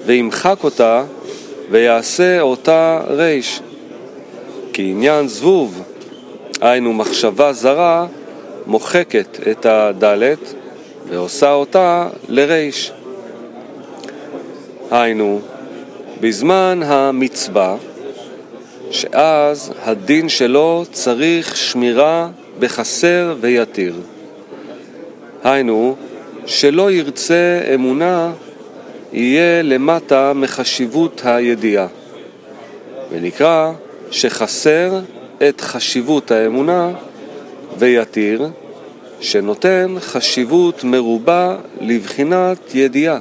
וימחק אותה ויעשה אותה ריש. כי עניין זבוב, היינו מחשבה זרה, מוחקת את הדלת ועושה אותה לריש. היינו, בזמן המצווה, שאז הדין שלו צריך שמירה בחסר ויתיר. היינו, שלא ירצה אמונה, יהיה למטה מחשיבות הידיעה. ונקרא שחסר את חשיבות האמונה ויתיר, שנותן חשיבות מרובה לבחינת ידיעה.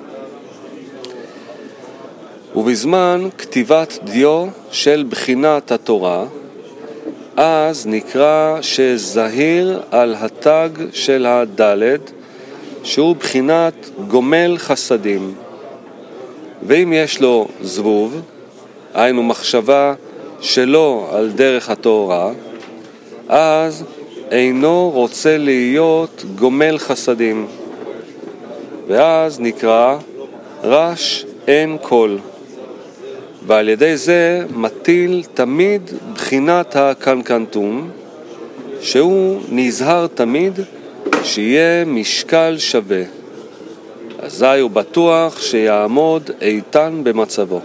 ובזמן כתיבת דיו של בחינת התורה, אז נקרא שזהיר על התג של הדלת, שהוא בחינת גומל חסדים. ואם יש לו זבוב, היינו מחשבה שלא על דרך התורה, אז אינו רוצה להיות גומל חסדים. ואז נקרא רש אין כל. ועל ידי זה מטיל תמיד בחינת הקנקנטום, שהוא נזהר תמיד שיהיה משקל שווה. אזי הוא בטוח שיעמוד איתן במצבו.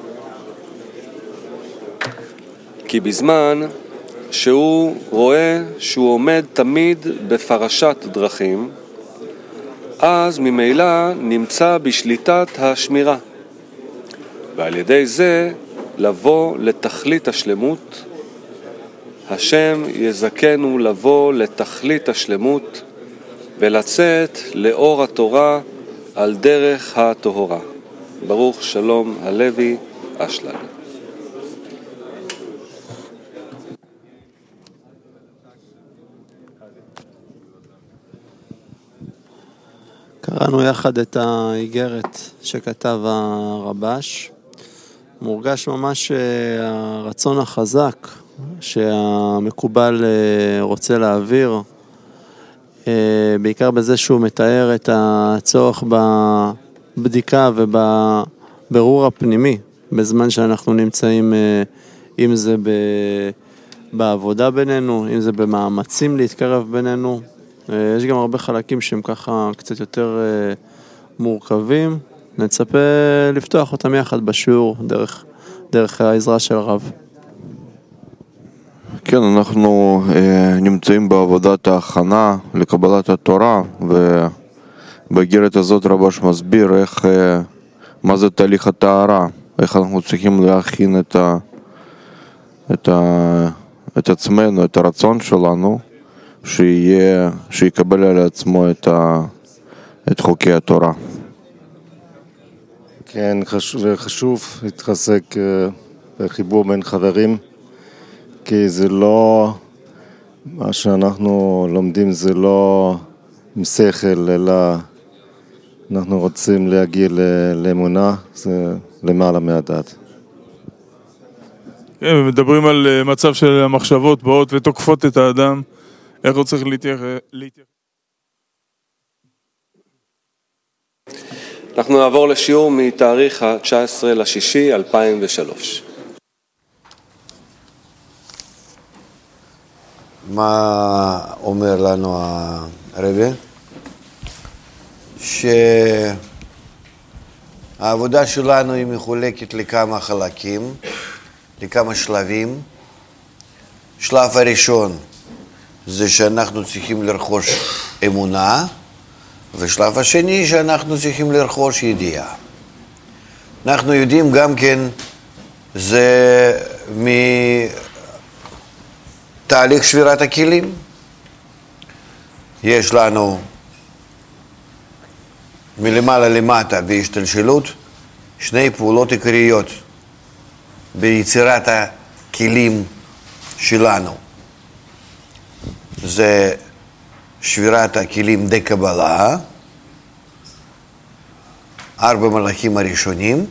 כי בזמן שהוא רואה שהוא עומד תמיד בפרשת דרכים, אז ממילא נמצא בשליטת השמירה. ועל ידי זה לבוא לתכלית השלמות. השם יזכנו לבוא לתכלית השלמות ולצאת לאור התורה על דרך הטהורה. ברוך שלום הלוי אשלג. קראנו יחד את האיגרת שכתב הרבש. מורגש ממש הרצון החזק שהמקובל רוצה להעביר, בעיקר בזה שהוא מתאר את הצורך בבדיקה ובבירור הפנימי, בזמן שאנחנו נמצאים, אם זה בעבודה בינינו, אם זה במאמצים להתקרב בינינו. יש גם הרבה חלקים שהם ככה קצת יותר מורכבים. נצפה לפתוח אותם יחד בשיעור דרך העזרה של הרב. כן, אנחנו נמצאים בעבודת ההכנה לקבלת התורה, ובאיגרת הזאת רבש מסביר מה זה תהליך הטהרה, איך אנחנו צריכים להכין את עצמנו, את הרצון שלנו, שיקבל על עצמו את חוקי התורה. כן, חשוב להתחזק בחיבור בין חברים, כי זה לא, מה שאנחנו לומדים זה לא עם שכל, אלא אנחנו רוצים להגיע לאמונה, זה למעלה מהדעת. כן, מדברים על מצב של המחשבות באות ותוקפות את האדם, איך הוא צריך להתייחס? אנחנו נעבור לשיעור מתאריך ה-19/6/2003. מה אומר לנו הרבי? שהעבודה שלנו היא מחולקת לכמה חלקים, לכמה שלבים. שלב הראשון זה שאנחנו צריכים לרכוש אמונה, ושלב השני שאנחנו צריכים לרכוש ידיעה. אנחנו יודעים גם כן, זה מתהליך שבירת הכלים. יש לנו מלמעלה למטה בהשתלשלות שני פעולות עיקריות ביצירת הכלים שלנו. זה שבירת הכלים די קבלה, 4 מלאכים הראשונים,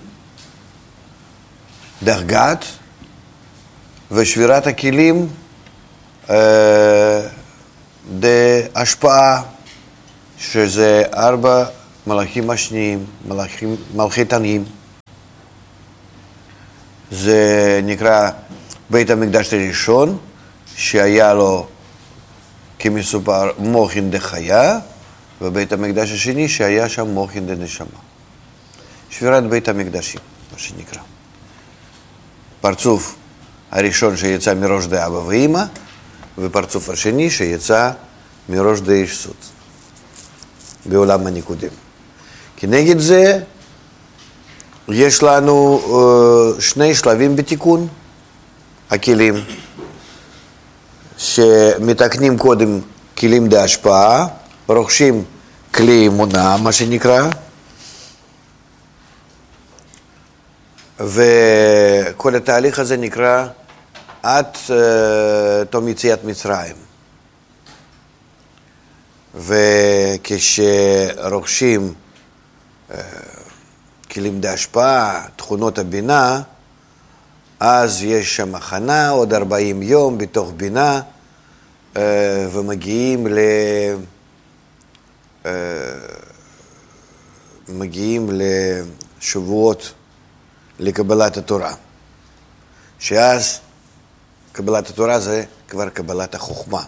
דרגת, ושבירת הכלים די השפעה, שזה 4 מלאכים השניים, מלאכי תנים. זה נקרא בית המקדש הראשון, שהיה לו כמסופר מוחין דחיה, ובית המקדש השני שהיה שם מוחין דנשמה. שבירת בית המקדשים, מה שנקרא. פרצוף הראשון שיצא מראש דאבא ואמא, ופרצוף השני שיצא מראש דאיש סוץ, בעולם הניקודים. כנגד זה יש לנו שני שלבים בתיקון הכלים, שמתקנים קודם כלים דהשפעה, רוכשים כלי אמונה, מה שנקרא, וכל התהליך הזה נקרא עד תום יציאת מצרים. וכשרוכשים כלים דהשפעה, תכונות הבינה, אז יש שם הכנה, עוד 40 יום בתוך בינה, ומגיעים לשבועות לקבלת התורה. שאז קבלת התורה זה כבר קבלת החוכמה.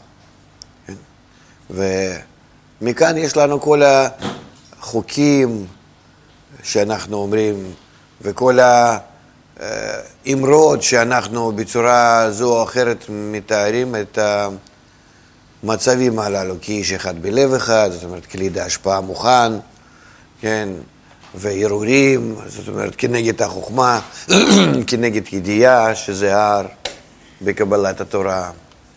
ומכאן יש לנו כל החוקים שאנחנו אומרים, וכל האמרות שאנחנו בצורה זו או אחרת מתארים את המצבים הללו, כי איש אחד בלב אחד, זאת אומרת כלי דהשפעה מוכן, כן, וערעורים, זאת אומרת כנגד החוכמה, כנגד ידיעה, שזה הר בקבלת התורה.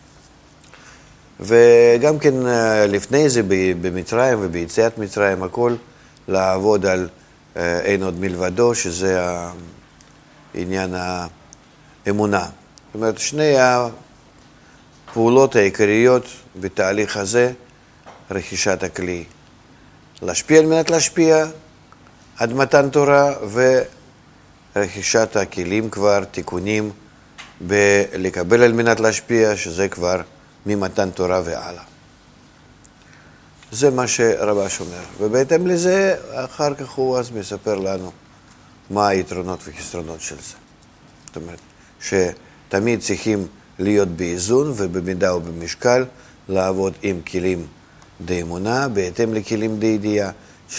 וגם כן לפני זה במצרים וביציאת מצרים, הכל לעבוד על אין עוד מלבדו, שזה העניין האמונה. זאת אומרת, שני הפעולות העיקריות בתהליך הזה, רכישת הכלי. להשפיע על מנת להשפיע עד מתן תורה, ורכישת הכלים כבר, תיקונים בלקבל על מנת להשפיע, שזה כבר ממתן תורה והלאה. זה מה שרבש אומר. ובהתאם לזה, אחר כך הוא אז מספר לנו מה היתרונות וחסרונות של זה. זאת אומרת, שתמיד צריכים להיות באיזון ובמידה ובמשקל, לעבוד עם כלים דאמונה, בהתאם לכלים דאידיעה,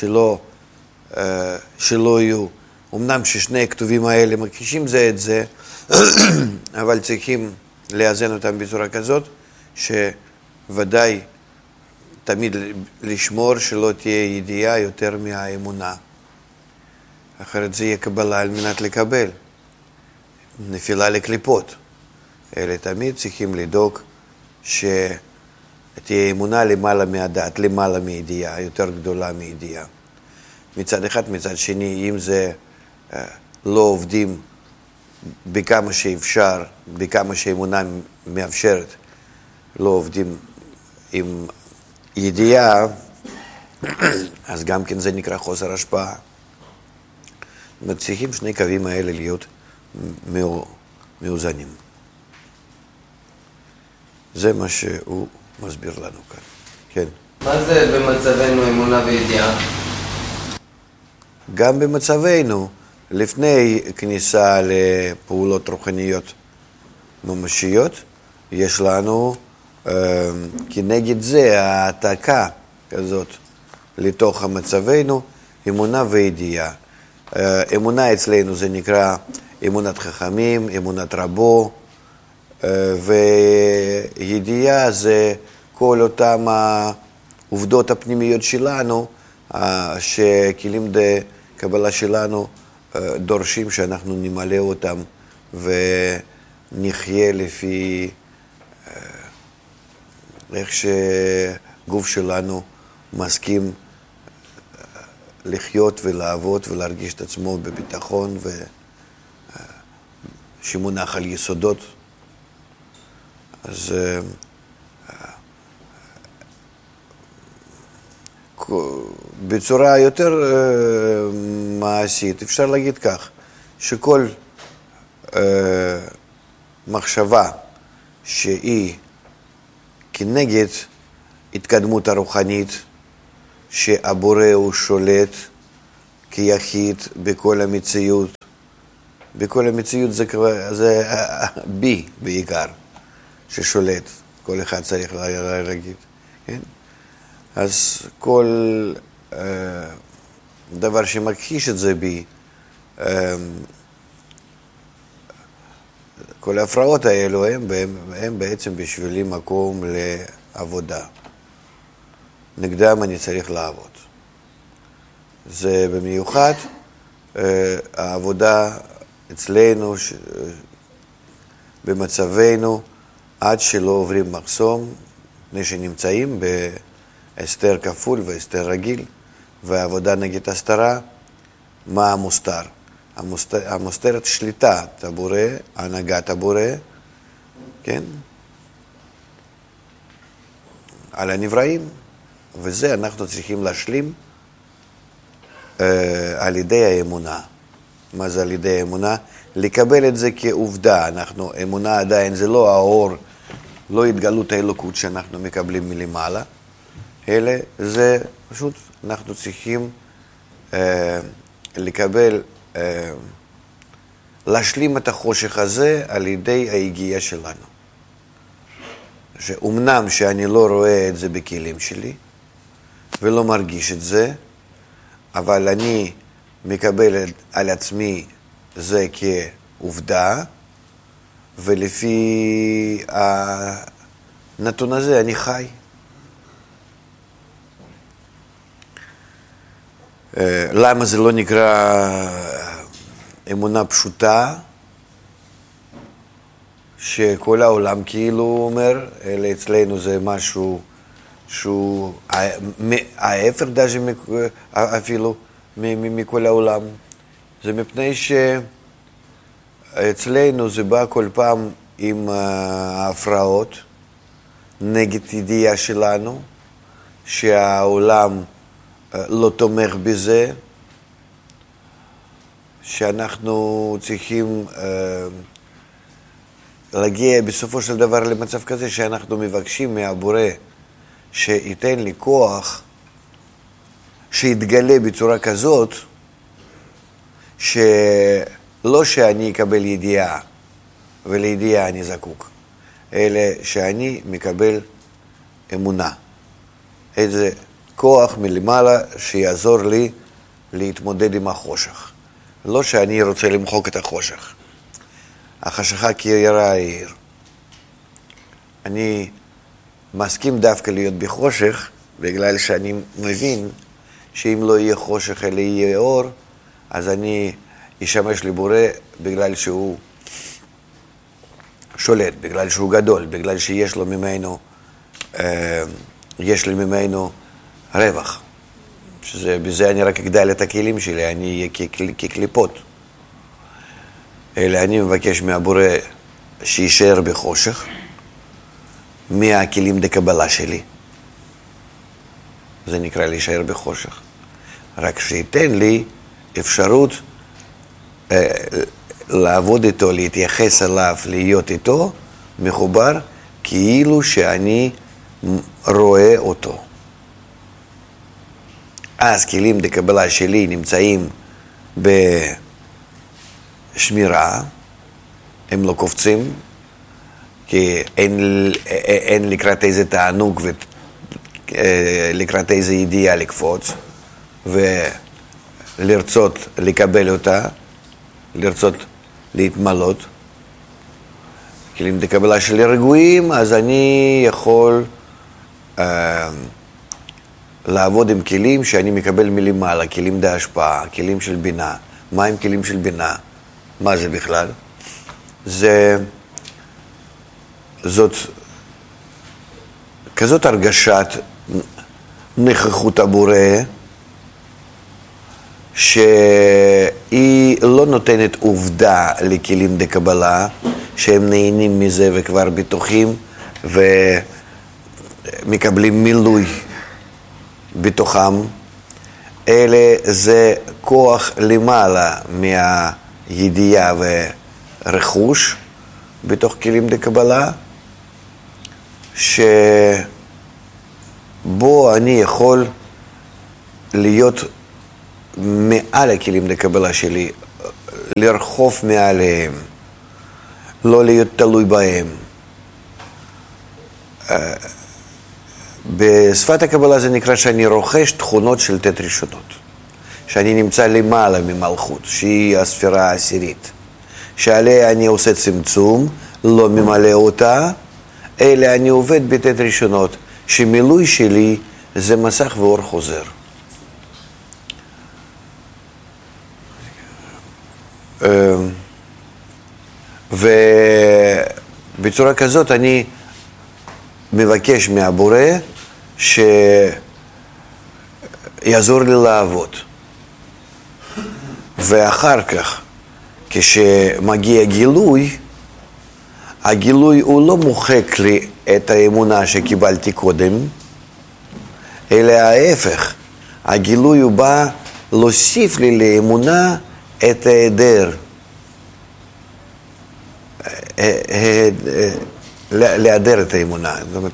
שלא יהיו, אמנם ששני הכתובים האלה מקישים זה את זה, אבל צריכים לאזן אותם בצורה כזאת, שוודאי תמיד לשמור שלא תהיה ידיעה יותר מהאמונה. אחרת זה יהיה קבלה על מנת לקבל. נפילה לקליפות. אלה תמיד צריכים לדאוג שתהיה אמונה למעלה מהדעת, למעלה מידיעה, יותר גדולה מידיעה. מצד אחד, מצד שני, אם זה לא עובדים בכמה שאפשר, בכמה שאמונה מאפשרת, לא עובדים עם ידיעה, אז גם כן זה נקרא חוסר השפעה. צריכים שני קווים האלה להיות מאוזנים. זה מה שהוא מסביר לנו כאן. כן. מה זה במצבנו אמונה וידיעה? גם במצבנו, לפני כניסה לפעולות רוחניות ממשיות, יש לנו כנגד זה העתקה כזאת לתוך המצבנו, אמונה וידיעה. אמונה אצלנו זה נקרא אמונת חכמים, אמונת רבו, וידיעה זה כל אותם העובדות הפנימיות שלנו, שכלים קבלה שלנו דורשים שאנחנו נמלא אותם ונחיה לפי איך שגוף שלנו מסכים לחיות ולעבוד ולהרגיש את עצמו בביטחון שמונח על יסודות. אז בצורה יותר מעשית אפשר להגיד כך, שכל מחשבה שהיא כנגד התקדמות הרוחנית, שהבורא הוא שולט כיחיד בכל המציאות, בכל המציאות זה בי בעיקר, ששולט, כל אחד צריך להגיד, כן? אז כל דבר שמכחיש את זה בי, כל ההפרעות האלו הם בעצם בשבילי מקום לעבודה. נגדם אני צריך לעבוד. זה במיוחד העבודה אצלנו, במצבנו, עד שלא עוברים מחסום, לפני שנמצאים בהסתר כפול והסתר רגיל, והעבודה נגד הסתרה, מה המוסתר? המוסתרת שליטת הבורא, הנהגת הבורא, כן? על הנבראים, וזה אנחנו צריכים להשלים על ידי האמונה. מה זה על ידי האמונה? לקבל את זה כעובדה. אמונה עדיין זה לא האור, לא התגלות האלוקות שאנחנו מקבלים מלמעלה, אלא זה פשוט אנחנו צריכים לקבל, להשלים את החושך הזה על ידי ההגיעה שלנו. שאומנם שאני לא רואה את זה בכלים שלי ולא מרגיש את זה, אבל אני מקבל על עצמי זה כעובדה, ולפי הנתון הזה אני חי. למה זה לא נקרא אמונה פשוטה, שכל העולם כאילו אומר, אלא אצלנו זה משהו שהוא ההפך אפילו מכל העולם. זה מפני שאצלנו זה בא כל פעם עם ההפרעות נגד ידיעה שלנו, שהעולם לא תומך בזה, שאנחנו צריכים להגיע בסופו של דבר למצב כזה שאנחנו מבקשים מהבורא שייתן לי כוח שיתגלה בצורה כזאת שלא שאני אקבל ידיעה ולידיעה אני זקוק, אלא שאני מקבל אמונה, איזה כוח מלמעלה שיעזור לי להתמודד עם החושך. לא שאני רוצה למחוק את החושך. החשכה כירה העיר. אני מסכים דווקא להיות בחושך, בגלל שאני מבין שאם לא יהיה חושך אלא יהיה אור, אז אני אשמש לבורא בגלל שהוא שולט, בגלל שהוא גדול, בגלל שיש לו ממנו, יש לי ממנו רווח. בזה אני רק אגדל את הכלים שלי, אני אהיה כקליפות. אלא אני מבקש מהבורא שישאר בחושך, מהכלים דקבלה שלי. זה נקרא להישאר בחושך. רק שייתן לי אפשרות לעבוד איתו, להתייחס אליו, להיות איתו, מחובר, כאילו שאני רואה אותו. אז כלים דקבלה שלי נמצאים בשמירה, הם לא קופצים, כי אין לקראת איזה תענוג ולקראת איזה ידיעה לקפוץ, ולרצות לקבל אותה, לרצות להתמלות. כלים דקבלה שלי רגועים, אז אני יכול לעבוד עם כלים שאני מקבל מלמעלה, כלים בהשפעה, כלים של בינה. מה הם כלים של בינה? מה זה בכלל? זאת כזאת הרגשת נוכחות הבורא, שהיא לא נותנת עובדה לכלים דקבלה, שהם נהנים מזה וכבר בטוחים ומקבלים מילוי בתוכם, אלא זה כוח למעלה מהידיעה ורכוש בתוך כלים דקבלה, שבו אני יכול להיות מעל הכלים דקבלה שלי, לרחוף מעליהם, לא להיות תלוי בהם. בשפת הקבלה זה נקרא שאני רוכש תכונות של תת ראשונות, שאני נמצא למעלה ממלכות, שהיא הספירה העשירית, שעליה אני עושה צמצום, לא ממלא אותה, אלא אני עובד בתת ראשונות, שמילוי שלי זה מסך ואור חוזר. ובצורה כזאת אני מבקש מהבורא שיעזור לי לעבוד. ואחר כך, כשמגיע גילוי, הגילוי הוא לא מוחק לי את האמונה שקיבלתי קודם, אלא ההפך. הגילוי הוא בא להוסיף לי לאמונה את ההיעדר. להיעדר את האמונה.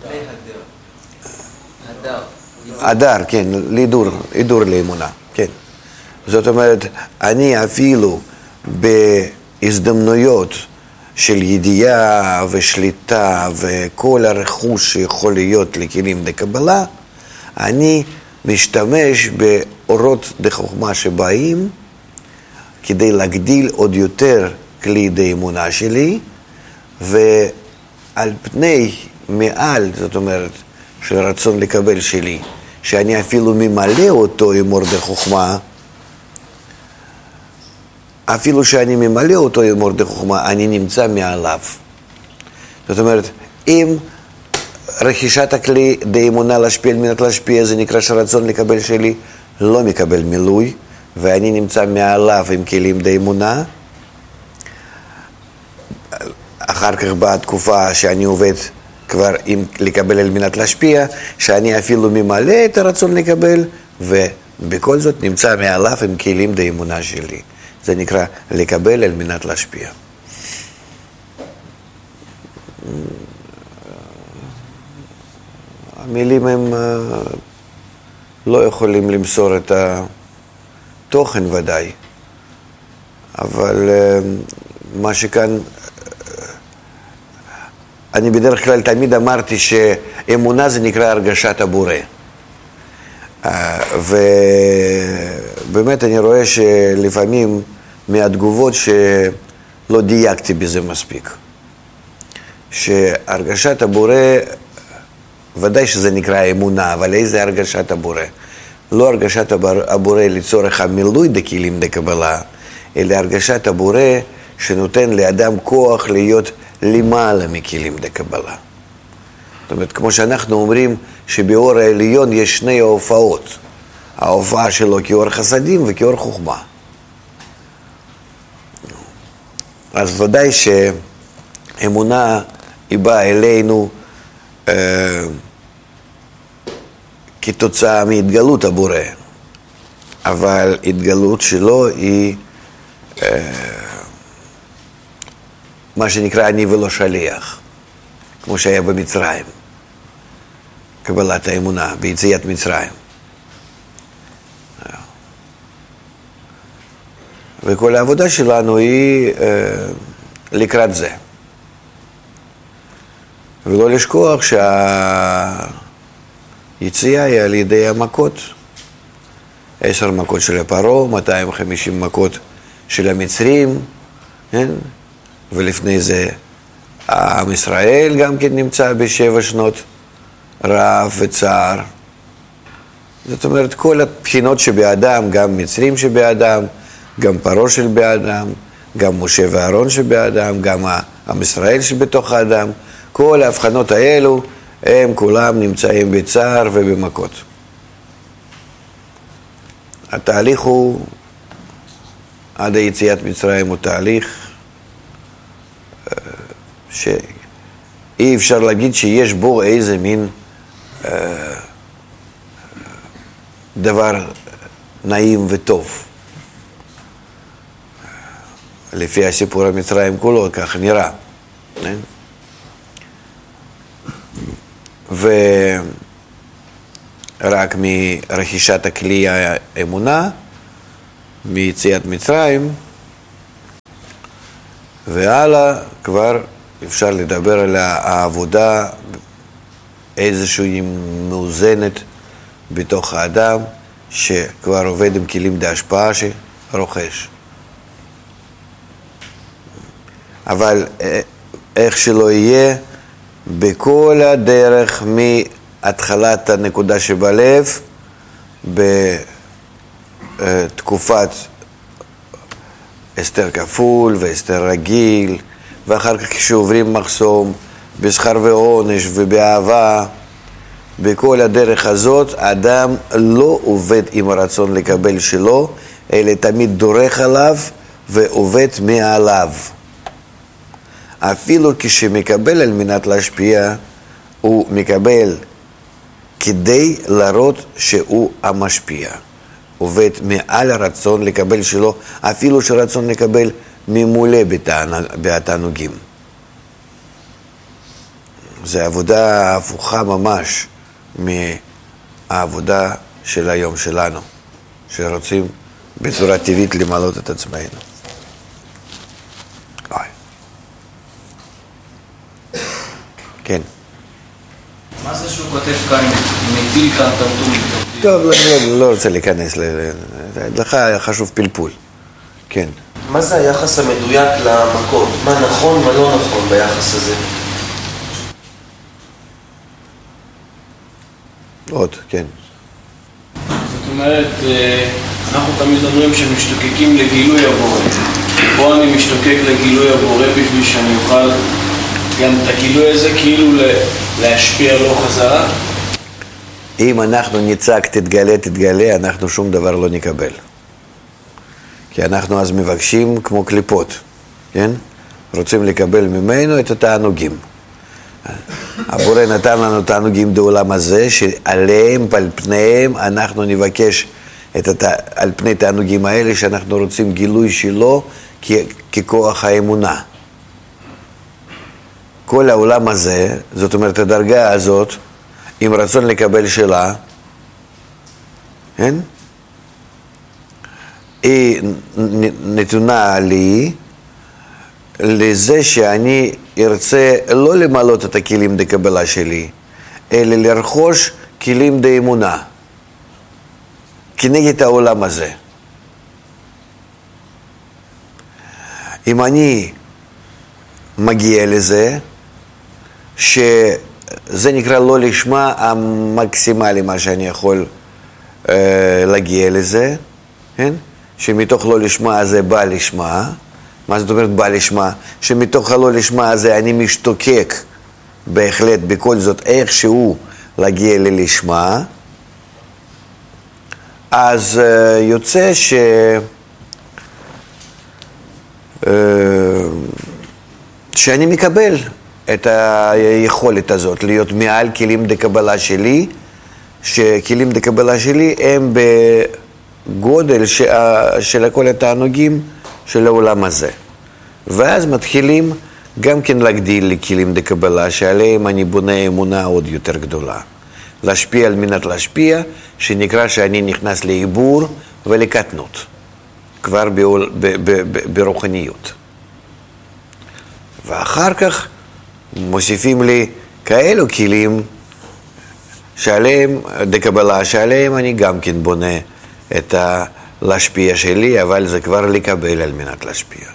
הדר, כן, להידור לאמונה, כן. זאת אומרת, אני אפילו בהזדמנויות של ידיעה ושליטה וכל הרכוש שיכול להיות לכלים דקבלה, אני משתמש באורות דחוכמה שבאים כדי להגדיל עוד יותר כלי דאמונה שלי, ועל פני מעל, זאת אומרת, של רצון לקבל שלי, שאני אפילו ממלא אותו עם אור דחוכמה, אפילו שאני ממלא אותו עם אור דחוכמה, אני נמצא מעליו. זאת אומרת, אם רכישת הכלי דאמונה להשפיע על מנת להשפיע, זה נקרא שרצון לקבל שלי לא מקבל מילוי, ואני נמצא מעליו עם כלים דאמונה. אחר כך באה תקופה שאני עובד כבר עם לקבל על מנת להשפיע, שאני אפילו ממלא את הרצון לקבל, ובכל זאת נמצא מעליו עם כלים דאמונה שלי. זה נקרא לקבל על מנת להשפיע. המילים הם לא יכולים למסור את התוכן ודאי, אבל מה שכאן, אני בדרך כלל תמיד אמרתי שאמונה זה נקרא הרגשת הבורא. ובאמת אני רואה שלפעמים מהתגובות שלא דייקתי בזה מספיק. שהרגשת הבורא, ודאי שזה נקרא אמונה, אבל איזה הרגשת הבורא? לא הרגשת הבורא לצורך המילוי דכלים דקבלה, אלא הרגשת הבורא שנותן לאדם כוח להיות למעלה מכלים דקבלה. זאת אומרת, כמו שאנחנו אומרים שבאור העליון יש שני ההופעות. ההופעה שלו כאור חסדים וכאור חוכמה. אז ודאי שאמונה היא באה אלינו כתוצאה מהתגלות הבורא. אבל התגלות שלו היא מה שנקרא אני ולא שליח. כמו שהיה במצרים. קבלת האמונה, ביציאת מצרים. וכל העבודה שלנו היא לקראת זה. ולא לשכוח שהיציאה היא על ידי המכות. 10 מכות של הפרעה, 250 מכות של המצרים, כן? ולפני זה עם ישראל גם כן נמצא ב7 שנות רעב וצער. זאת אומרת, כל הבחינות שבאדם, גם מצרים שבאדם, גם פרעה של באדם, גם משה ואהרון שבאדם, גם עם ישראל שבתוך האדם, כל ההבחנות האלו, הם כולם נמצאים בצער ובמכות. התהליך הוא, עד היציאת מצרים הוא תהליך שאי אפשר להגיד שיש בו איזה מין דבר נעים וטוב. לפי הסיפור המצרים כולו, כך נראה. ורק מרכישת הכלי האמונה, מיציאת מצרים, והלאה כבר אפשר לדבר על העבודה איזושהי מאוזנת בתוך האדם, שכבר עובד עם כלים להשפעה שרוכש. אבל איך שלא יהיה, בכל הדרך מהתחלת הנקודה שבלב, בתקופת אסתר כפול ואסתר רגיל, ואחר כך כשעוברים מחסום, בשכר ועונש ובאהבה, בכל הדרך הזאת, האדם לא עובד עם הרצון לקבל שלו, אלא תמיד דורך עליו ועובד מעליו. אפילו כשמקבל על מנת להשפיע, הוא מקבל כדי להראות שהוא המשפיע. עובד מעל הרצון לקבל שלו, אפילו שרצון לקבל ממולא בתענוגים. זו עבודה הפוכה ממש מהעבודה של היום שלנו, שרוצים בצורה טבעית למלות את עצמנו. כן. מה זה שהוא כותב כאן, מטיל כאן טמטום? טוב, אני לא רוצה להיכנס, לך חשוב פלפול. כן. מה זה היחס המדויק למקום? מה נכון, מה לא נכון ביחס הזה? עוד, כן. זאת אומרת, אנחנו תמיד אומרים שמשתוקקים לגילוי הבורא. פה אני משתוקק לגילוי הבורא בשביל שאני אוכל גם את הגילוי הזה כאילו להשפיע לו חזרה. אם אנחנו נצעק תתגלה, אנחנו שום דבר לא נקבל. כי אנחנו אז מבקשים כמו קליפות, כן? רוצים לקבל ממנו את התענוגים. הבורא נתן לנו תענוגים בעולם הזה, שעליהם, על פניהם, אנחנו נבקש על פני תענוגים האלה, שאנחנו רוצים גילוי שלו ככוח האמונה. כל העולם הזה, זאת אומרת הדרגה הזאת, עם רצון לקבל שלה, כן? היא נתונה לי לזה שאני ארצה לא למלות את הכלים דקבלה שלי, אלא לרכוש כלים דאמונה כנגד העולם הזה. אם אני מגיע לזה, שזה נקרא לא לשמה המקסימלי מה שאני יכול להגיע לזה, כן? שמתוך לא לשמה הזה בא לשמה. מה זאת אומרת בא לשמה? שמתוך הלא לשמה הזה אני משתוקק בהחלט בכל זאת איכשהו להגיע ללשמה. אז יוצא שאני מקבל את היכולת הזאת להיות מעל כלים דקבלה שלי, שכלים דקבלה שלי הם בגודל של כל התענוגים של העולם הזה. ואז מתחילים גם כן להגדיל לכלים דקבלה שעליהם אני בונה אמונה עוד יותר גדולה. להשפיע על מנת להשפיע, שנקרא שאני נכנס לעיבור ולקטנות, כבר ברוחניות. ואחר כך מוסיפים לי כאלו כלים שעליהם, דקבלה שעליהם אני גם כן בונה את להשפיע שלי, אבל זה כבר לקבל על מנת להשפיע.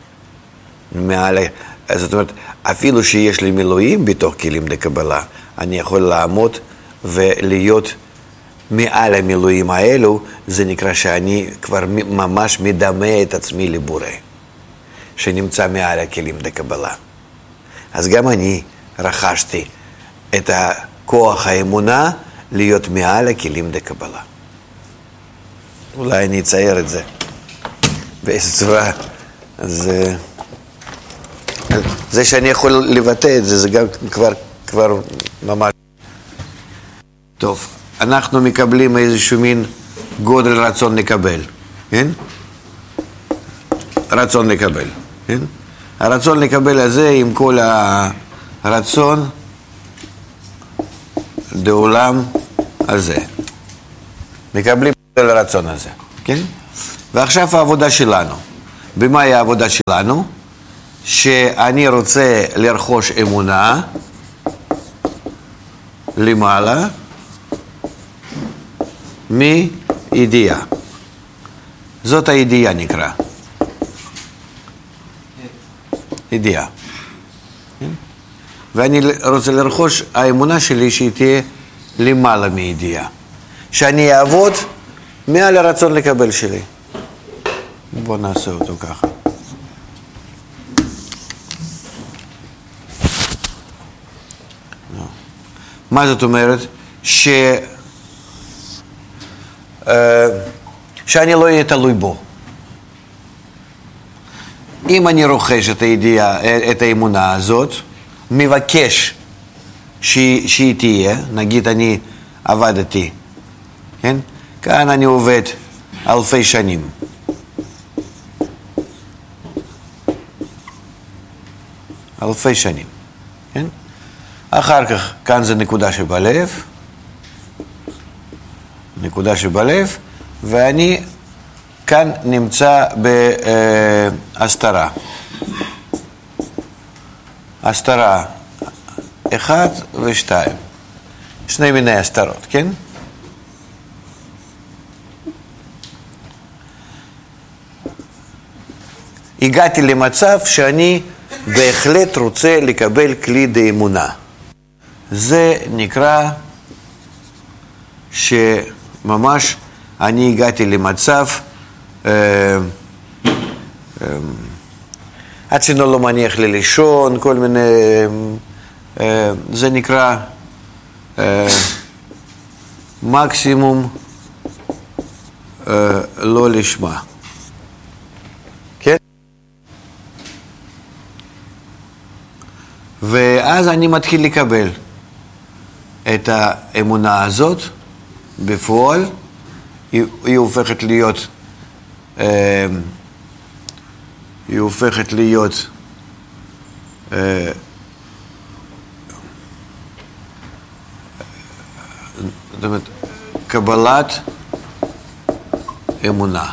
זאת אומרת, אפילו שיש לי מילואים בתוך כלים דקבלה, אני יכול לעמוד ולהיות מעל המילואים האלו, זה נקרא שאני כבר ממש מדמה את עצמי לבורא, שנמצא מעל הכלים דקבלה. אז גם אני רכשתי את הכוח האמונה להיות מעל הכלים דקבלה. אולי אני אצייר את זה באיזו צורה. אז זה שאני יכול לבטא את זה, זה גם כבר ממש טוב. אנחנו מקבלים איזשהו מין גודל רצון לקבל, כן? רצון לקבל, כן? הרצון לקבל הזה עם כל הרצון בעולם הזה. מקבלים את הרצון הזה, כן? ועכשיו העבודה שלנו. במה היא העבודה שלנו? שאני רוצה לרכוש אמונה למעלה מידיעה. זאת הידיעה נקרא. ידיעה. ואני רוצה לרכוש האמונה שלי שהיא תהיה למעלה מידיעה. שאני אעבוד מעל הרצון לקבל שלי. בוא נעשה אותו ככה. מה זאת אומרת? שאני לא אהיה תלוי בו. אם אני רוכש את הידיעה, את האמונה הזאת, מבקש שהיא תהיה, נגיד אני עבדתי, כן? כאן אני עובד אלפי שנים. אלפי שנים, כן? אחר כך, כאן זה נקודה שבלב, נקודה שבלב, ואני כאן נמצא בהסתרה. הסתרה 1 ו2. שני מיני הסתרות, כן? הגעתי למצב שאני בהחלט רוצה לקבל כלי דאמונה. זה נקרא שממש אני הגעתי למצב הצינור לא מניח לי לישון, כל מיני, זה נקרא מקסימום לא לשמה. כן? ואז אני מתחיל לקבל את האמונה הזאת בפועל, היא הופכת להיות זאת אומרת, קבלת אמונה.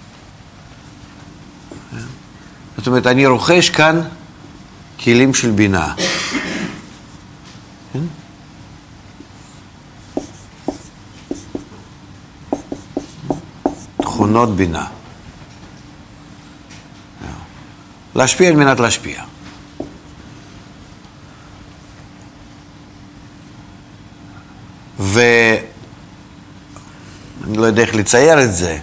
זאת אומרת, אני רוכש כאן כלים של בינה. תכונות בינה. להשפיע על מנת להשפיע. ואני לא יודע איך לצייר את זה.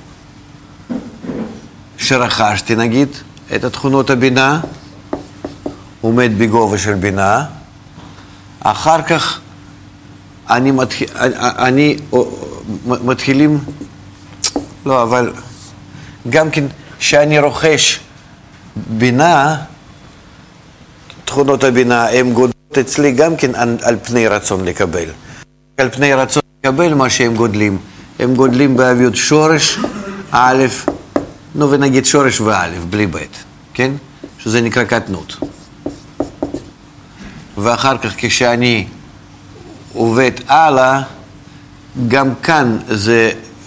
שרכשתי נגיד את התכונות הבינה, עומד בגובה של בינה, אחר כך אני מתחילים, לא, אבל גם כן שאני רוכש בינה, תכונות הבינה הן גודלות אצלי גם כן על פני רצון לקבל. על פני רצון לקבל מה שהם גודלים. הם גודלים באביות שורש א', נו ונגיד שורש וא', בלי ב', כן? שזה נקרא קטנות. ואחר כך כשאני עובד הלאה, גם כאן זה,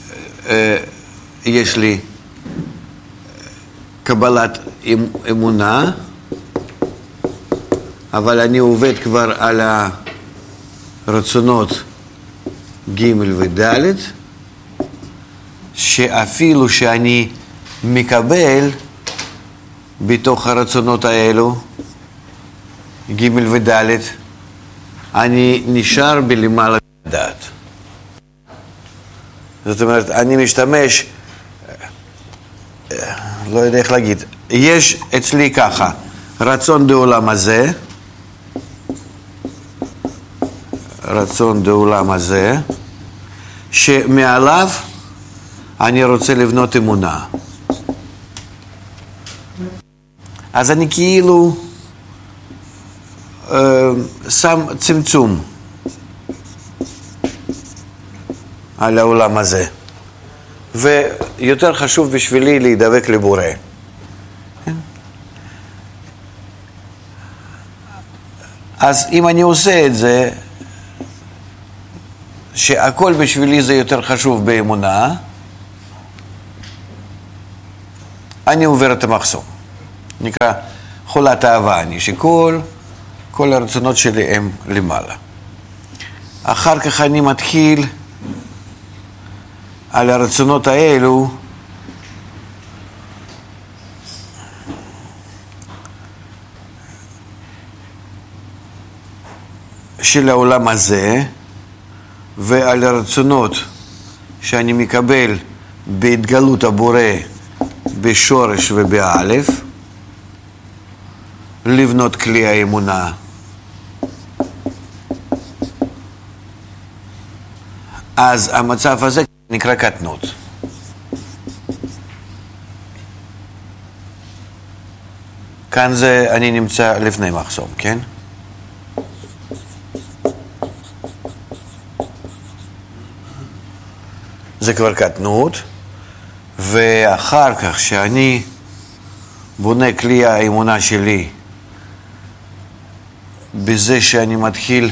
יש לי קבלת אמונה, אבל אני עובד כבר על הרצונות ג' וד', שאפילו שאני מקבל בתוך הרצונות האלו, ג' וד', אני נשאר בלמעלה דעת. זאת אומרת, אני משתמש, לא יודע איך להגיד, יש אצלי ככה, רצון דעולם הזה, רצון דעולם הזה, שמעליו אני רוצה לבנות אמונה. אז אני כאילו שם צמצום על העולם הזה. ויותר חשוב בשבילי להידבק לבורא. אז אם אני עושה את זה, שהכל בשבילי זה יותר חשוב באמונה, אני עובר את המחסום. נקרא חולת אהבה אני, שכל הרצונות שלי הם למעלה. אחר כך אני מתחיל על הרצונות האלו של העולם הזה, ועל הרצונות שאני מקבל בהתגלות הבורא בשורש ובאלף, לבנות כלי האמונה. אז המצב הזה נקרא קטנות. כאן זה אני נמצא לפני מחסום, כן? זה כבר קטנות, ואחר כך שאני בונה כלי האמונה שלי בזה שאני מתחיל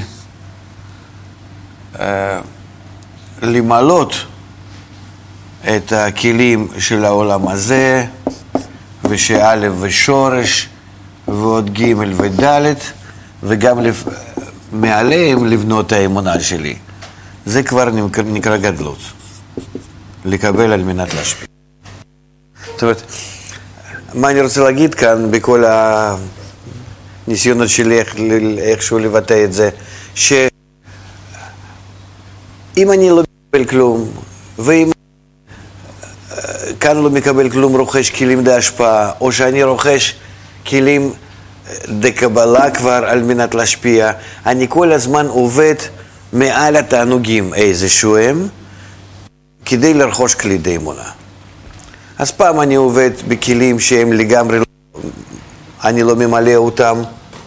למלות את הכלים של העולם הזה, ושא' ושורש ועוד ג' וד', וגם מעליהם לבנות האמונה שלי. זה כבר נקרא גדלות. לקבל על מנת להשפיע. זאת אומרת, מה אני רוצה להגיד כאן בכל הניסיונות שלי איכשהו לבטא את זה, שאם אני לא מקבל כלום, ואם כאן לא מקבל כלום, רוכש כלים דה השפעה, או שאני רוכש כלים דה קבלה כבר על מנת להשפיע, אני כל הזמן עובד מעל התענוגים איזשהו הם, כדי לרכוש כלי דה אמונה. אז פעם אני עובד בכלים שהם לגמרי, אני לא ממלא אותם.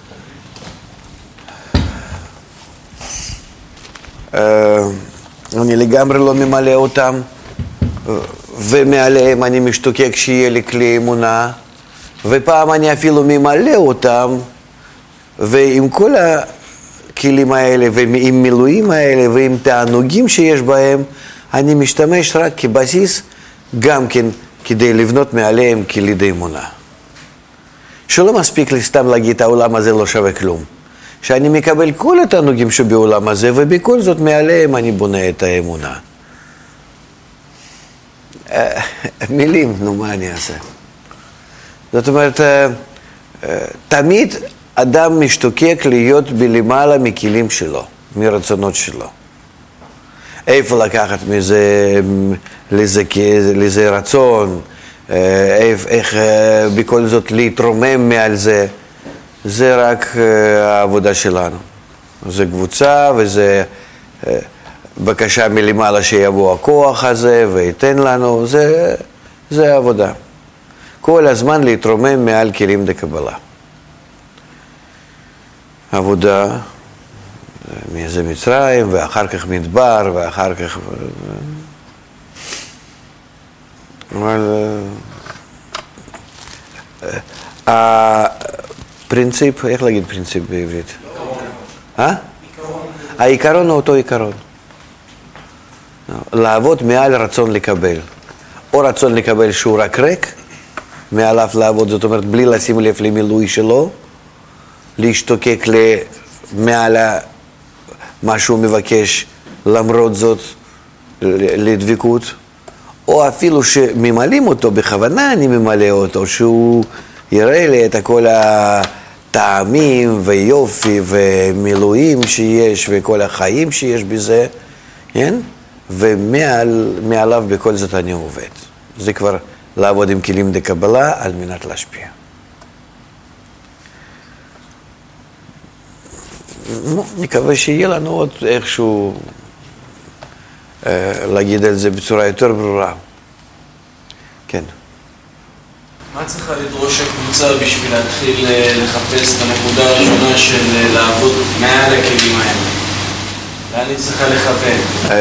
אני לגמרי לא ממלא אותם, ומעליהם אני משתוקק שיהיה לי כלי אמונה, ופעם אני אפילו ממלא אותם, ועם כל הכלים האלה, ועם מילואים האלה, ועם תענוגים שיש בהם, אני משתמש רק כבסיס, גם כן כדי לבנות מעליהם כלי דה אמונה. שלא מספיק לי סתם להגיד, העולם הזה לא שווה כלום. שאני מקבל כל התענוגים שבעולם הזה, ובכל זאת מעליהם אני בונה את האמונה. מילים, נו, מה אני אעשה? זאת אומרת, תמיד אדם משתוקק להיות בלמעלה מכלים שלו, מרצונות שלו. איפה לקחת מזה, לזה רצון, איך בכל זאת להתרומם מעל זה, זה רק העבודה שלנו. זה קבוצה וזה בקשה מלמעלה שיבוא הכוח הזה ויתן לנו, זה העבודה. כל הזמן להתרומם מעל כלים דקבלה. עבודה, זה מצרים, ואחר כך מדבר, ואחר כך... אבל... הפרינציפ, איך להגיד פרינציפ בעברית? העיקרון הוא אותו עיקרון. לעבוד מעל רצון לקבל. או רצון לקבל שהוא רק ריק, מעליו לעבוד, זאת אומרת, בלי לשים לב למילוי שלו, להשתוקק מעל מה שהוא מבקש, למרות זאת לדבקות, או אפילו שממלאים אותו, בכוונה אני ממלא אותו, שהוא יראה לי את כל הטעמים ויופי ומילואים שיש וכל החיים שיש בזה, כן? ומעליו בכל זאת אני עובד. זה כבר לעבוד עם כלים דקבלה על מנת להשפיע. מקווה שיהיה לנו עוד איכשהו להגיד על זה בצורה יותר ברורה. כן. מה צריכה לדרוש הקבוצה בשביל להתחיל לחפש את הנקודה הראשונה של לעבוד מעל הכלים האלה? לאן היא צריכה לכוון?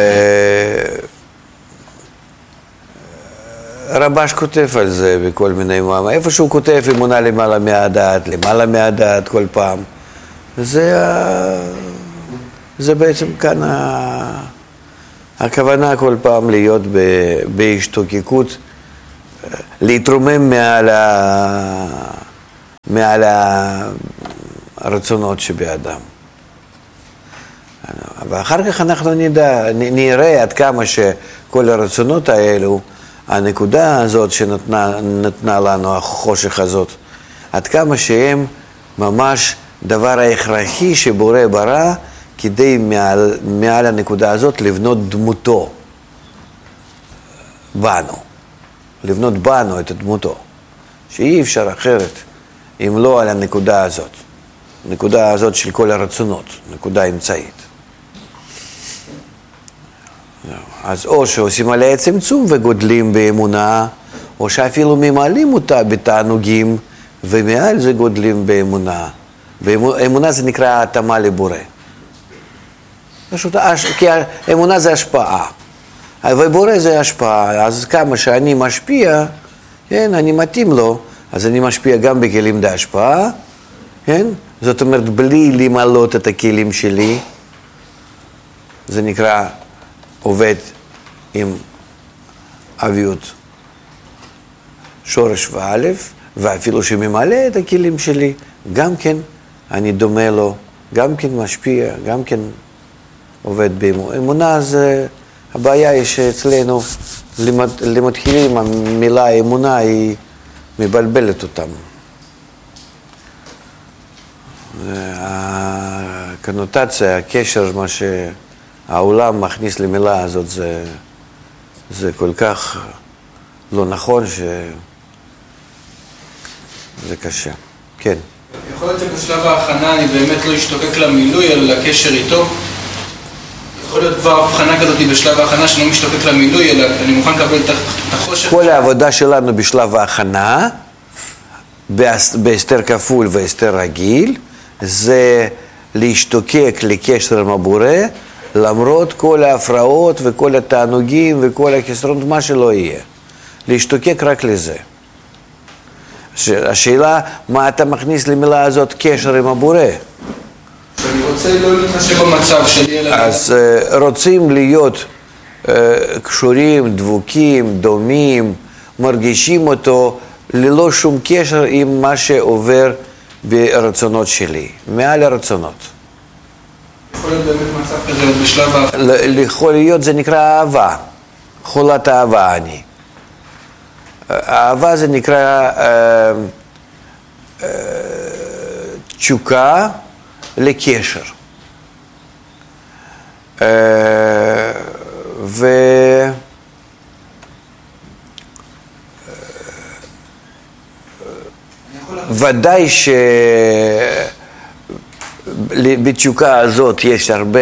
רבש כותב על זה בכל מיני מאמרים. איפה שהוא כותב אמונה למעלה מהדעת כל פעם. זה בעצם כאן הכוונה כל פעם להיות בהשתוקקות, להתרומם מעל הרצונות שבאדם. ואחר כך אנחנו נראה עד כמה שכל הרצונות האלו, הנקודה הזאת שנתנה לנו, החושך הזאת, עד כמה שהם ממש דבר ההכרחי שבורא ברא, כדי מעל הנקודה הזאת לבנות דמותו בנו, לבנות בנו את דמותו, שאי אפשר אחרת אם לא על הנקודה הזאת, הנקודה הזאת של כל הרצונות, נקודה אמצעית. אז או שעושים עליה צמצום וגודלים באמונה, או שאפילו ממלאים אותה בתענוגים, ומעל זה גודלים באמונה. אמונה זה נקרא התאמה לבורא. פשוט, כי אמונה זה השפעה, ובורא זה השפעה, אז כמה שאני משפיע, כן, אני מתאים לו, אז אני משפיע גם בכלים בהשפעה, כן? זאת אומרת, בלי למלות את הכלים שלי, זה נקרא עובד עם אביות שורש ואלף, ואפילו שממלא את הכלים שלי, גם כן אני דומה לו, גם כן משפיע, גם כן עובד באמונה. אמונה זה, הבעיה היא שאצלנו למתחילים המילה אמונה היא מבלבלת אותם. הקונוטציה, הקשר, מה שהעולם מכניס למילה הזאת, זה כל כך לא נכון שזה קשה. כן. יכול להיות שבשלב ההכנה אני באמת לא אשתוקק למילוי, אלא לקשר איתו? יכול להיות כבר הבחנה כזאת בשלב ההכנה שאני לא משתוקק למילוי, אלא אני מוכן לקבל את החושך? כל העבודה שלנו בשלב ההכנה, בהסתר כפול והסתר רגיל, זה להשתוקק לקשר עם הבורא, למרות כל ההפרעות וכל התענוגים וכל החסרונות, מה שלא יהיה. להשתוקק רק לזה. השאלה, מה אתה מכניס למילה הזאת קשר עם הבורא? שאני רוצה לא להתחשב במצב שלי, אלא... אז רוצים להיות קשורים, דבוקים, דומים, מרגישים אותו ללא שום קשר עם מה שעובר ברצונות שלי, מעל הרצונות. יכול להיות באמת מצב כזה בשלב האחרון? יכול להיות, זה נקרא אהבה, חולת אהבה אני. אהבה זה נקרא תשוקה לקשר. ודאי שבתשוקה הזאת יש הרבה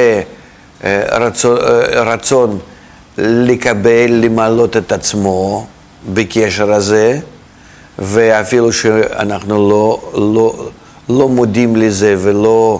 רצון לקבל, למלות את עצמו בקשר הזה, ואפילו שאנחנו לא מודים לזה ולא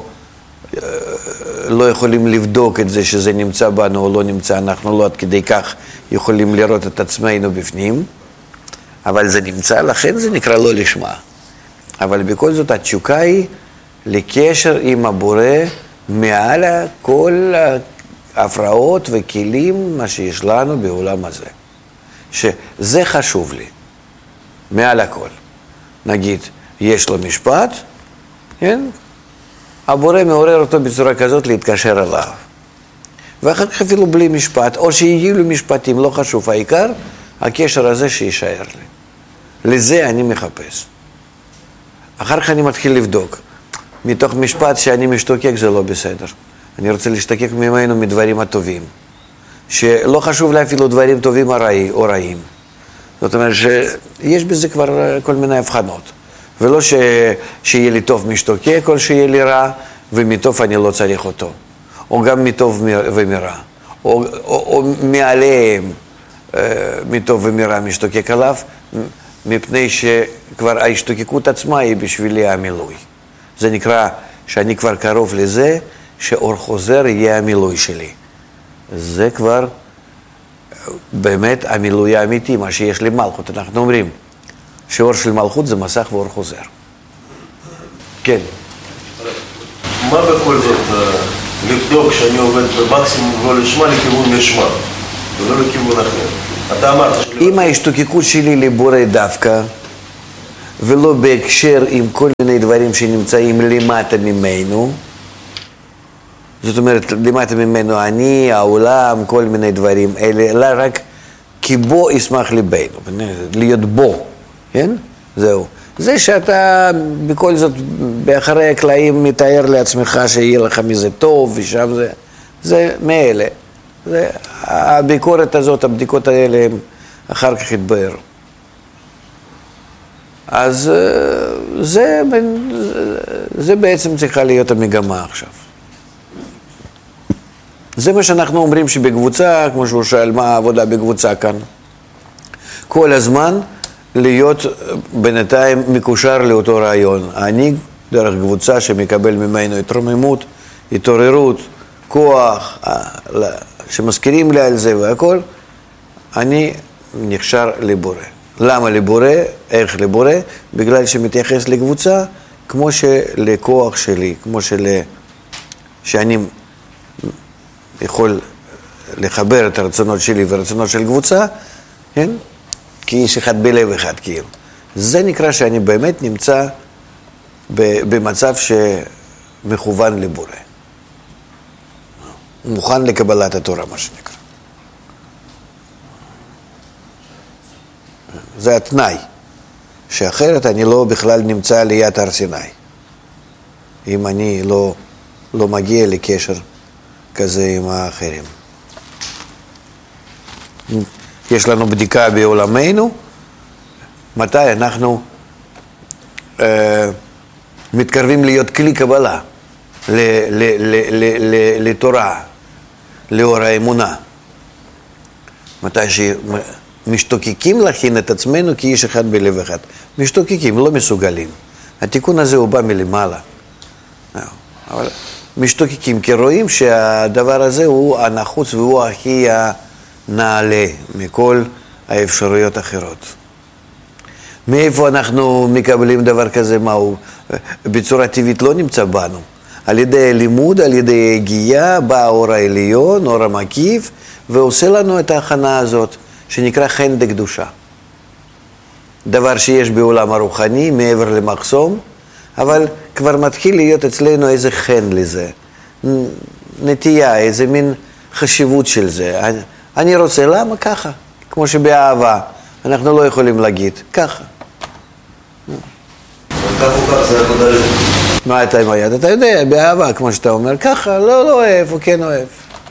יכולים לבדוק את זה שזה נמצא בנו או לא נמצא, אנחנו לא עד כדי כך יכולים לראות את עצמנו בפנים, אבל זה נמצא, לכן זה נקרא לא לשמה. אבל בכל זאת התשוקה היא לקשר עם הבורא מעל כל ההפרעות וכלים מה שיש לנו בעולם הזה. שזה חשוב לי, מעל הכל. נגיד, יש לו משפט, כן? הבורא מעורר אותו בצורה כזאת להתקשר אליו. ואחר כך אפילו בלי משפט, או שיהיו לי משפטים, לא חשוב, העיקר, הקשר הזה שישאר לי. לזה אני מחפש. אחר כך אני מתחיל לבדוק. מתוך משפט שאני משתוקק זה לא בסדר. אני רוצה להשתוקק ממנו מדברים הטובים. שלא חשוב לי אפילו דברים טובים או רעים. זאת אומרת שיש בזה כבר כל מיני הבחנות. ולא שיהיה לי טוב משתוקק או שיהיה לי רע, ומטוב אני לא צריך אותו. או גם מטוב ומרע. או מעליהם מטוב ומרע משתוקק עליו, מפני שכבר ההשתוקקות עצמה היא בשבילי המילוי. זה נקרא שאני כבר קרוב לזה, שאור חוזר יהיה המילוי שלי. זה כבר באמת המילוי האמיתי, מה שיש לי מלכות. אנחנו אומרים שאור של מלכות זה מסך ואור חוזר. כן. מה בכל זאת לבדוק שאני עובד במקסימום לא לשמה לכיוון לשמה, ולא לכיוון אחר? אתה אמרת... אם ההשתוקקות שלי לבורא דווקא, ולא בהקשר עם כל מיני דברים שנמצאים למטה ממנו. זאת אומרת, למטה ממנו אני, העולם, כל מיני דברים אלה, אלא רק כי בו ישמח ליבנו, להיות בו, כן? זהו. זה שאתה בכל זאת באחרי הקלעים מתאר לעצמך שיהיה לך מזה טוב ושם זה מאלה. הביקורת הזאת, הבדיקות האלה הם אחר כך התבהרו. אז זה בעצם צריכה להיות המגמה עכשיו. זה מה שאנחנו אומרים שבקבוצה, כמו שהוא שאל מה העבודה בקבוצה כאן, כל הזמן להיות בינתיים מקושר לאותו רעיון. אני דרך קבוצה שמקבל ממנו התרוממות, התעוררות, כוח, שמזכירים לי על זה והכל, אני נקשר לבורא. למה לבורא? איך לבורא? בגלל שמתייחס לקבוצה כמו שלכוח שלי, כמו שאני יכול לחבר את הרצונות שלי והרצונות של קבוצה, כן? כאיש אחד בלב אחד כאילו. זה נקרא שאני באמת נמצא במצב שמכוון לבורא. מוכן לקבלת התורה, מה שנקרא. זה התנאי, שאחרת אני לא בכלל נמצא ליד הר סיני. אם אני לא מגיע לקשר כזה עם האחרים. יש לנו בדיקה בעולמנו, מתי אנחנו מתקרבים להיות כלי קבלה לתורה, לאור האמונה. מתי שמשתוקקים להכין את עצמנו כאיש אחד בלב אחד. משתוקקים, לא מסוגלים. התיקון הזה הוא בא מלמעלה. אבל משתוקקים, כי רואים שהדבר הזה הוא הנחוץ והוא הכי נעלה מכל האפשרויות האחרות. מאיפה אנחנו מקבלים דבר כזה? מהו? בצורה טבעית לא נמצא בנו. על ידי לימוד, על ידי הגיעה, בא האור העליון, אור המקיף, ועושה לנו את ההכנה הזאת, שנקרא חן דקדושה. דבר שיש בעולם הרוחני, מעבר למחסום, אבל כבר מתחיל להיות אצלנו איזה חן לזה. נטייה, איזה מין חשיבות של זה. אני רוצה, למה? ככה. כמו שבאהבה, אנחנו לא יכולים להגיד, ככה. כך או כך, זה עבודה לזה. מה אתה עם היד? אתה יודע, באהבה, כמו שאתה אומר, ככה, לא אוהב, או כן אוהב.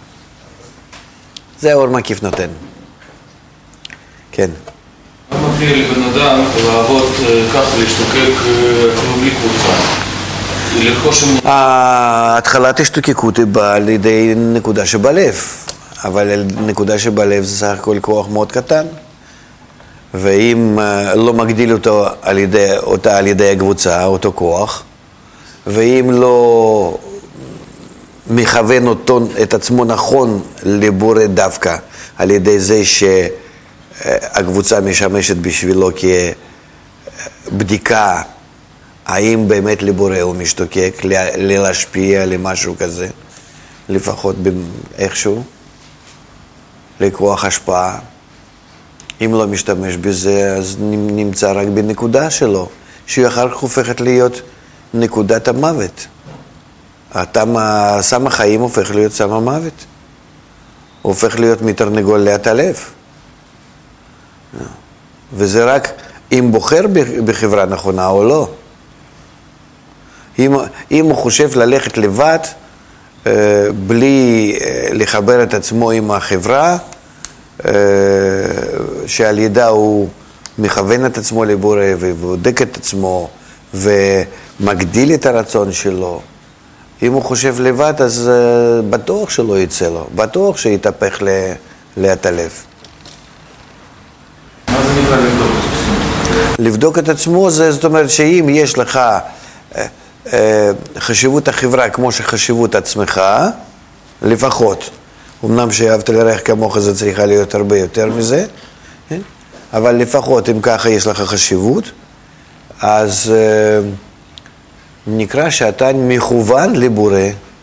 זה האור מקיף נותן. כן. מה מפריע לבן אדם לעבוד ככה, להשתוקק אפילו בלי קבוצה? התחלת השתוקקות היא באה לידי נקודה שבלב, אבל נקודה שבלב זה סך הכל כוח מאוד קטן, ואם לא מגדיל אותה על ידי הקבוצה, אותו כוח, ואם לא מכוון את עצמו נכון לבורא דווקא, על ידי זה שהקבוצה משמשת בשבילו כבדיקה, האם באמת לבורא הוא משתוקק, להשפיע למשהו כזה, לפחות איכשהו, לכוח השפעה. אם לא משתמש בזה, אז נמצא רק בנקודה שלו, שהיא אחר כך הופכת להיות נקודת המוות. סם החיים הופך להיות סם המוות. הוא הופך להיות מתרנגול להטלף. וזה רק אם בוחר בחברה נכונה או לא. אם הוא חושב ללכת לבד, בלי לחבר את עצמו עם החברה, שעל ידה הוא מכוון את עצמו לבורא ובודק את עצמו ומגדיל את הרצון שלו. אם הוא חושב לבד, אז בטוח שלא יצא לו, בטוח שיתהפך להטלף. מה זה נקרא לבדוק את עצמו? לבדוק את עצמו, זאת אומרת שאם יש לך חשיבות החברה כמו שחשיבות עצמך, לפחות, אמנם שאהבת לרעך כמוך זה צריכה להיות הרבה יותר מזה, כן? אבל לפחות אם ככה יש לך חשיבות, אז נקרא שאתה מכוון לבורא.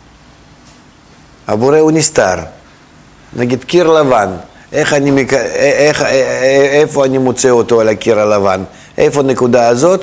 הבורא הוא נסתר. נגיד קיר לבן, איפה אני מוצא אותו על הקיר הלבן? איפה הנקודה הזאת,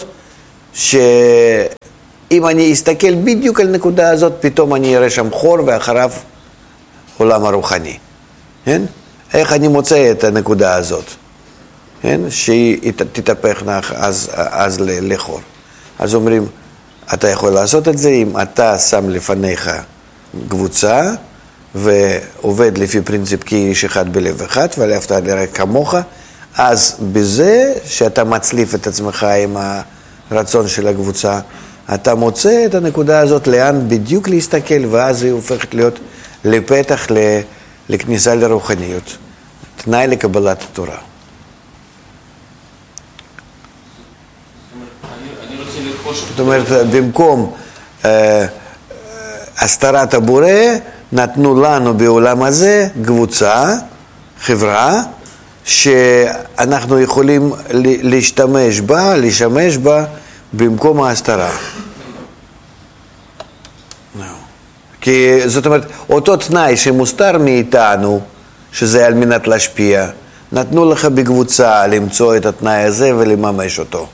שאם אני אסתכל בדיוק על הנקודה הזאת, פתאום אני אראה שם חור ואחריו עולם הרוחני. כן? איך אני מוצא את הנקודה הזאת? כן? שהיא תתהפך אז לחור. אז אומרים, אתה יכול לעשות את זה אם אתה שם לפניך קבוצה ועובד לפי פרינציפ כי איש אחד בלב אחד ואהבת לרעך כמוך, אז בזה שאתה מצליף את עצמך עם הרצון של הקבוצה, אתה מוצא את הנקודה הזאת לאן בדיוק להסתכל, ואז היא הופכת להיות לפתח לכניסה לרוחניות, תנאי לקבלת התורה. זאת אומרת, במקום הסתרת הבורא, נתנו לנו בעולם הזה קבוצה, חברה, שאנחנו יכולים לשמש בה במקום ההסתרה. כי זאת אומרת, אותו תנאי שמוסתר מאיתנו, שזה על מנת להשפיע, נתנו לך בקבוצה למצוא את התנאי הזה ולממש אותו.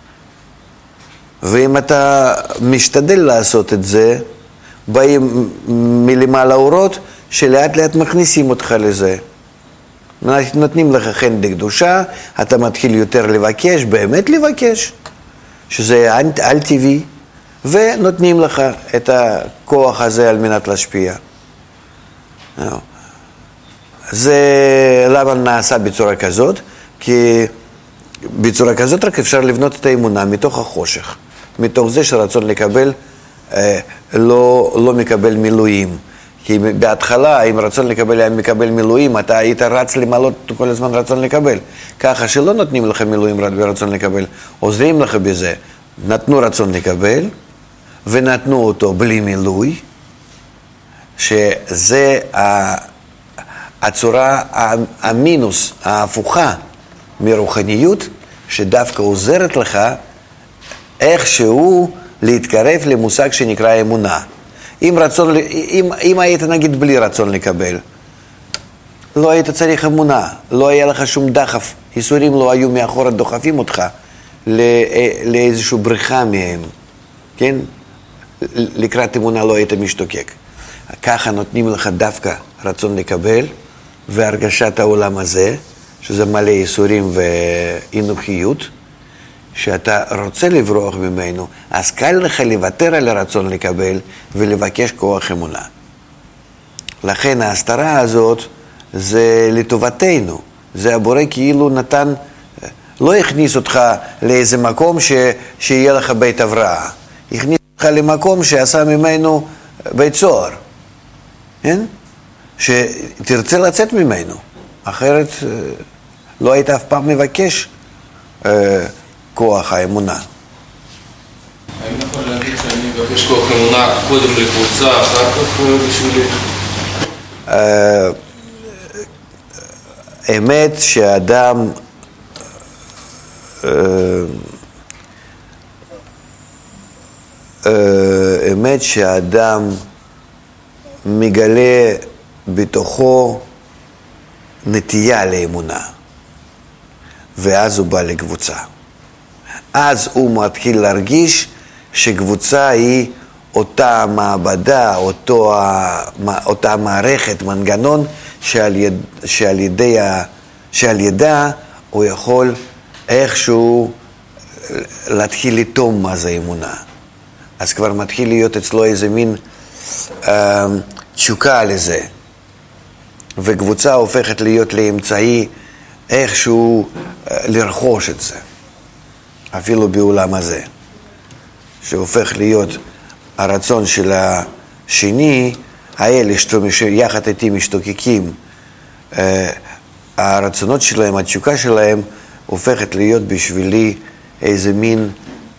ואם אתה משתדל לעשות את זה, באים מלמעלה אורות שלאט לאט מכניסים אותך לזה. נותנים לך חן לקדושה, אתה מתחיל יותר לבקש, באמת לבקש, שזה על טבעי, ונותנים לך את הכוח הזה על מנת להשפיע. זה למה נעשה בצורה כזאת? כי בצורה כזאת רק אפשר לבנות את האמונה מתוך החושך, מתוך זה שרצון לקבל לא מקבל מילואים. כי בהתחלה, אם רצון לקבל היה מקבל מילואים, אתה היית רץ למעלות כל הזמן רצון לקבל. ככה שלא נותנים לך מילואים ברצון לקבל, עוזרים לך בזה. נתנו רצון לקבל, ונתנו אותו בלי מילוי, שזה הצורה המינוס, ההפוכה מרוחניות, שדווקא עוזרת לך איכשהו להתקרב למושג שנקרא אמונה. אם היית נגיד בלי רצון לקבל, לא היית צריך אמונה, לא היה לך שום דחף, ייסורים לא היו מאחורה דוחפים אותך לאיזושהי בריחה מהם, כן? לקראת אמונה לא היית משתוקק. ככה נותנים לך דווקא רצון לקבל והרגשת העולם הזה, שזה מלא ייסורים ואינוכיות, שאתה רוצה לברוח ממנו, אז קל לך לוותר על הרצון לקבל ולבקש כוח אמונה. לכן ההסתרה הזאת זה לטובתנו. זה הבורא כאילו נתן, לא הכניס אותך לאיזה מקום שיהיה לך בית הבראה. הכניס אותך למקום שעשה ממנו בית סוהר. כן? שתרצה לצאת ממנו. אחרת לא היית אף פעם מבקש כוח האמונה. האם נכון להגיד שאני מבקש כוח אמונה קודם לקבוצה, אחר כך בשבילי? אמת שהאדם אמת שהאדם מגלה בתוכו נטייה לאמונה, ואז הוא בא לקבוצה. אז הוא מתחיל להרגיש שקבוצה היא אותה מעבדה, אותה מערכת, מנגנון, שעל ידה הוא יכול איכשהו להתחיל לטום מה זה אמונה. אז כבר מתחיל להיות אצלו איזה מין תשוקה לזה. וקבוצה הופכת להיות לאמצעי איכשהו לרכוש את זה. אפילו בעולם הזה. שהופך להיות הרצון של השני, האלה שיחד איתי משתוקקים, הרצונות שלהם, התשוקה שלהם, הופכת להיות בשבילי איזה מין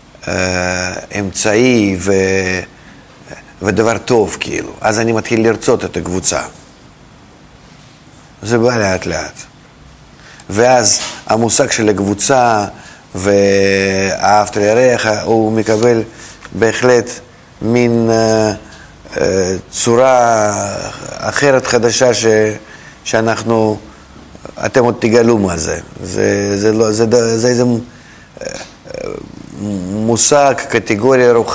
אמצעי ודבר טוב כאילו. אז אני מתחיל לרצות את הקבוצה. זה בא לאט לאט. ואז המושג של הקבוצה ואהבת לרעך, הוא מקבל בהחלט מין צורה אחרת חדשה שאנחנו, אתם עוד תגלו מה זה. זה איזה מושג, קטגוריה רוחנית.